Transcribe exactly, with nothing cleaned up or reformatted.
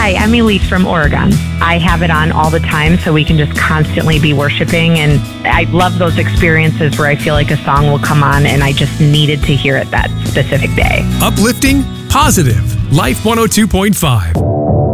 Hi, I'm Elise from Oregon. I have it on all the time so we can just constantly be worshiping, and I love those experiences where I feel like a song will come on and I just needed to hear it that specific day. Uplifting, positive. Life one oh two point five.